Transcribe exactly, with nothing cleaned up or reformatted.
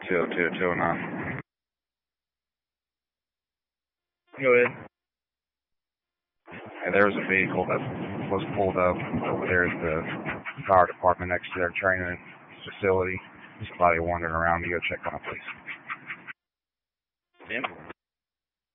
two oh two, two oh nine. Go ahead. And there was a vehicle that was pulled up over there at the fire department next to their training facility. Somebody wandering around. You go check on it, please. Simple.